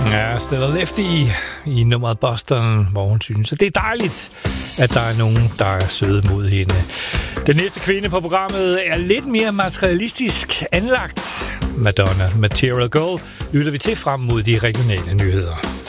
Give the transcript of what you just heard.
Ja, Stella Lefty i nummeret Boston, hvor hun synes, at det er dejligt, at der er nogen, der er søde mod hende. Den næste kvinde på programmet er lidt mere materialistisk anlagt. Madonna, Material Girl, lytter vi til frem mod de regionale nyheder.